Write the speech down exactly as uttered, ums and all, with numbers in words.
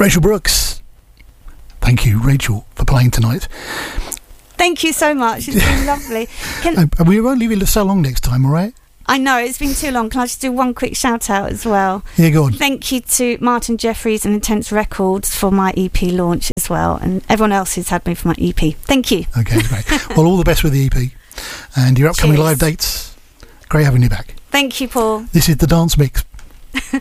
Rachel Brooks. Thank you, Rachel, for playing tonight. Thank you so much. It's been lovely. Can, Uh, we won't leave you so long next time, all right? I know, it's been too long. Can I just do one quick shout out as well? Yeah, go on. Thank you to Martin Jeffries and Intense Records for my E P launch as well, and everyone else who's had me for my E P. Thank you. Okay, great. Well, all the best with the E P. And your upcoming Cheers. live dates. Great having you back. Thank you, Paul. This is the Dance Mix.